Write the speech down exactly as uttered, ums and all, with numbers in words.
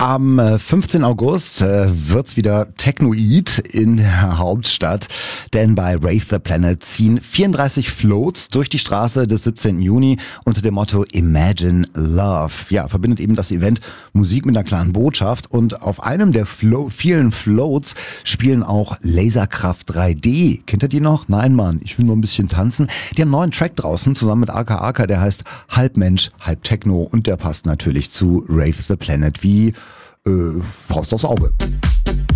Am äh, fünfzehnten August äh, wird's wieder Technoid in der Hauptstadt, denn bei Rave the Planet ziehen vierunddreißig Floats durch die Straße des siebzehnten Juni unter dem Motto Imagine Love. Ja, verbindet eben das Event Musik mit einer klaren Botschaft, und auf einem der Flo- vielen Floats spielen auch Laserkraft drei D. Kennt ihr die noch? Nein, Mann, ich will nur ein bisschen tanzen. Die haben einen neuen Track draußen zusammen mit A K A K, der heißt Halb Mensch, Halb Techno, und der passt natürlich zu Rave the Planet wie äh, Faust aufs Auge.